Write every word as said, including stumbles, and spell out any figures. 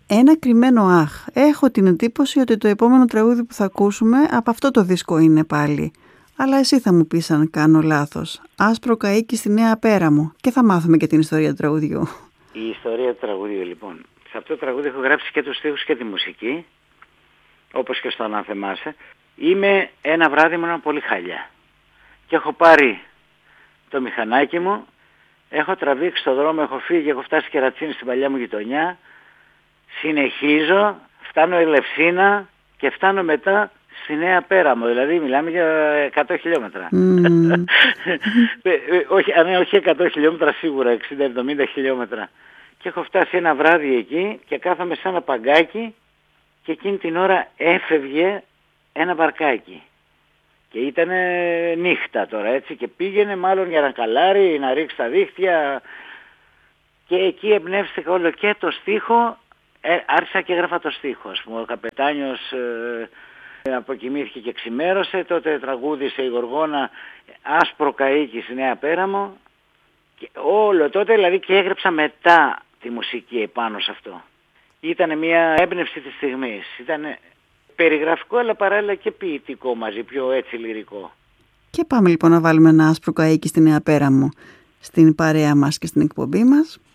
Ένα κρυμμένο αχ. Έχω την εντύπωση ότι το επόμενο τραγούδι που θα ακούσουμε από αυτό το δίσκο είναι πάλι. Αλλά εσύ θα μου πεις αν κάνω λάθος. Άσπρο καΐκι στη Νέα Πέραμο. Και θα μάθουμε και την ιστορία του τραγουδιού. Η ιστορία του τραγουδιού, λοιπόν. Σε αυτό το τραγούδι έχω γράψει και τους στίχους και τη μουσική. Όπως και στο Αν θυμάσαι. Είμαι ένα βράδυ μου ένα πολύ χάλια. Και έχω πάρει το μηχανάκι μου. Έχω τραβήξει στο δρόμο, έχω φύγει, έχω φτάσει Κερατσίνη στην παλιά μου γειτονιά. Συνεχίζω, φτάνω Ελευσίνα και φτάνω μετά στη Νέα Πέραμο. Δηλαδή μιλάμε για εκατό χιλιόμετρα. Mm. όχι, ναι, όχι εκατό χιλιόμετρα σίγουρα, εξήντα εβδομήντα χιλιόμετρα. Και έχω φτάσει ένα βράδυ εκεί και κάθομαι σε ένα παγκάκι και εκείνη την ώρα έφευγε ένα μπαρκάκι. Και ήταν νύχτα τώρα, έτσι, και πήγαινε μάλλον για να καλάρει, να ρίξει τα δίχτυα. Και εκεί εμπνεύστηκα όλο και το στίχο, ε, άρχισα και έγραφα το στίχο. Ας πούμε, ο καπετάνιος ε, αποκοιμήθηκε και ξημέρωσε, τότε τραγούδισε η Γοργόνα άσπρο καΐκι στη Νέα Πέραμο. Και όλο τότε δηλαδή και έγραψα μετά τη μουσική επάνω σε αυτό. Ήταν μια έμπνευση της στιγμής, ήταν περιγραφικό αλλά παράλληλα και ποιητικό μαζί, πιο έτσι λυρικό. Και πάμε λοιπόν να βάλουμε ένα άσπρο καΐκι στη Νέα Πέραμο στην παρέα μας και στην εκπομπή μας.